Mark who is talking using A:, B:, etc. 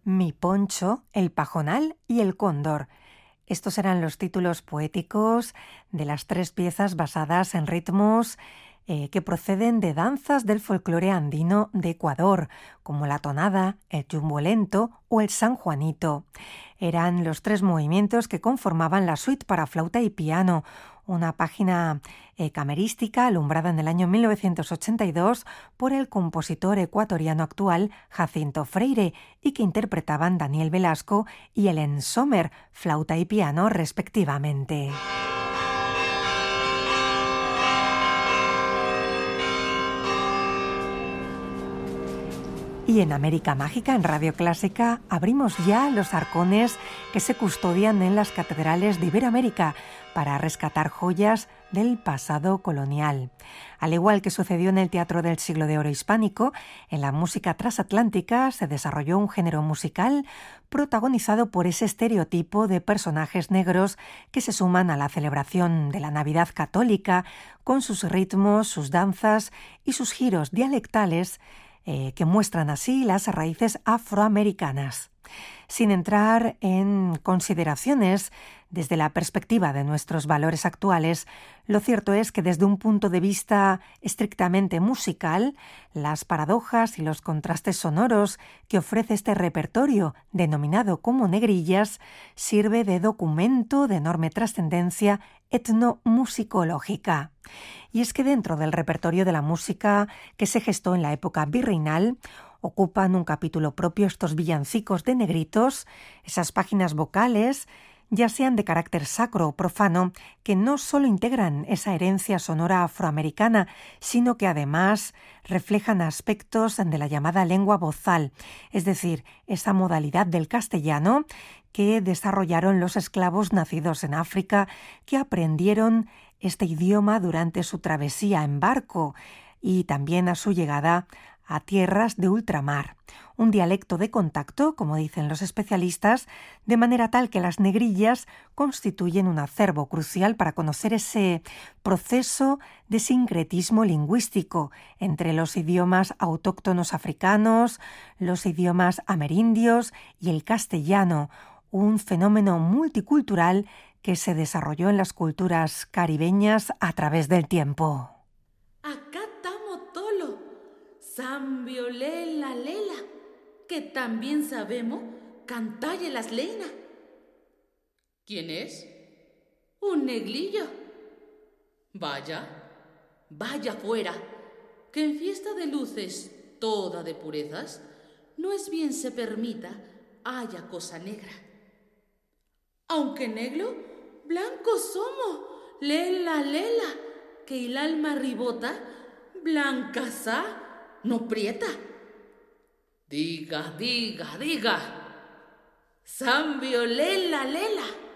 A: Mi poncho, el pajonal y el cóndor. Estos eran los títulos poéticos de las 3 piezas basadas en ritmos que proceden de danzas del folclore andino de Ecuador, como la tonada, el jumbo lento o el San Juanito. Eran los 3 movimientos que conformaban la suite para flauta y piano, una página camerística alumbrada en el año 1982 por el compositor ecuatoriano actual Jacinto Freire y que interpretaban Daniel Velasco y Helen Sommer, flauta y piano respectivamente. Y en América Mágica, en Radio Clásica, abrimos ya los arcones que se custodian en las catedrales de Iberoamérica para rescatar joyas del pasado colonial. Al igual que sucedió en el teatro del siglo de oro hispánico, en la música transatlántica se desarrolló un género musical protagonizado por ese estereotipo de personajes negros que se suman a la celebración de la Navidad católica con sus ritmos, sus danzas y sus giros dialectales que muestran así las raíces afroamericanas. Sin entrar en consideraciones desde la perspectiva de nuestros valores actuales, lo cierto es que desde un punto de vista estrictamente musical, las paradojas y los contrastes sonoros que ofrece este repertorio, denominado como negrillas, sirve de documento de enorme trascendencia etnomusicológica. Y es que dentro del repertorio de la música que se gestó en la época virreinal, ocupan un capítulo propio estos villancicos de negritos, esas páginas vocales, ya sean de carácter sacro o profano, que no solo integran esa herencia sonora afroamericana, sino que además reflejan aspectos de la llamada lengua vozal, es decir, esa modalidad del castellano que desarrollaron los esclavos nacidos en África, que aprendieron este idioma durante su travesía en barco y también a su llegada a tierras de ultramar. Un dialecto de contacto, como dicen los especialistas, de manera tal que las negrillas constituyen un acervo crucial para conocer ese proceso de sincretismo lingüístico entre los idiomas autóctonos africanos, los idiomas amerindios y el castellano, un fenómeno multicultural que se desarrolló en las culturas caribeñas a través del tiempo.
B: Acá estamos tolo, Sambio lela lela, que también sabemos cantalle las leinas.
C: ¿Quién es?
B: Un neglillo.
C: Vaya.
B: Vaya fuera, que en fiesta de luces toda de purezas, no es bien se permita haya cosa negra. Aunque negro, blanco somos, lela lela, que el alma ribota, blanca sa, no prieta.
C: Diga, diga, diga.
B: Sambio lela lela.